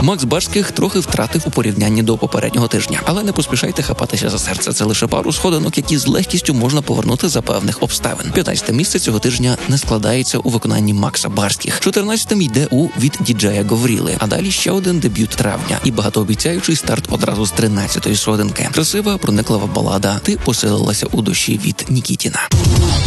Макс Барських трохи втратив у порівнянні до попереднього тижня. Але не поспішайте хапатися за серце. Це лише пару сходинок, які з легкістю можна повернути за певних обставин. 15-те місце цього тижня не складається у виконанні Макса Барських. 14-тим йде у «Від діджея Гавріли». А далі ще один дебют травня і багатообіцяючий старт одразу з 13-ї сходинки. Красива, прониклива балада «Ти поселилася у душі» від Нікітіна.